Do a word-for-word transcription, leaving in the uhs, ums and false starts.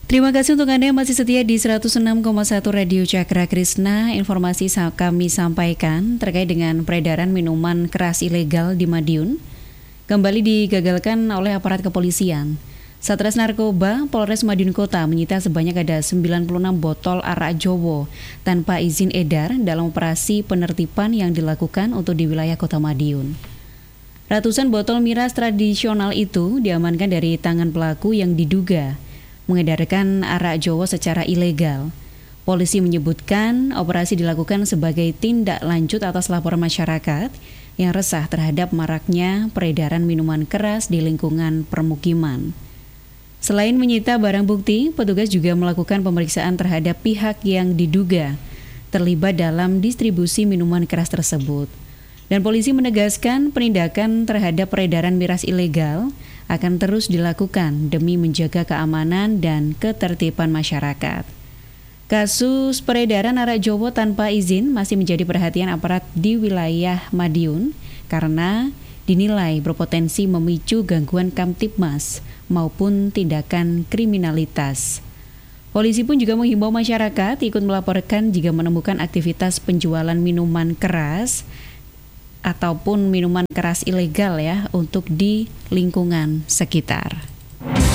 Terima kasih untuk Anda yang masih setia di seratus enam koma satu Radio Cakra Krisna. Informasi kami sampaikan terkait dengan peredaran minuman keras ilegal di Madiun kembali digagalkan oleh aparat kepolisian. Satres Narkoba Polres Madiun Kota menyita sebanyak ada sembilan puluh enam botol arak Jowo tanpa izin edar dalam operasi penertiban yang dilakukan untuk di wilayah Kota Madiun. Ratusan botol miras tradisional itu diamankan dari tangan pelaku yang diduga mengedarkan arak Jowo secara ilegal. Polisi menyebutkan operasi dilakukan sebagai tindak lanjut atas laporan masyarakat yang resah terhadap maraknya peredaran minuman keras di lingkungan permukiman. Selain menyita barang bukti, petugas juga melakukan pemeriksaan terhadap pihak yang diduga terlibat dalam distribusi minuman keras tersebut. Dan polisi menegaskan penindakan terhadap peredaran miras ilegal akan terus dilakukan demi menjaga keamanan dan ketertiban masyarakat. Kasus peredaran arak Jowo tanpa izin masih menjadi perhatian aparat di wilayah Madiun karena dinilai berpotensi memicu gangguan Kamtibmas maupun tindakan kriminalitas. Polisi pun juga menghimbau masyarakat ikut melaporkan jika menemukan aktivitas penjualan minuman keras ataupun minuman keras ilegal ya untuk di lingkungan sekitar.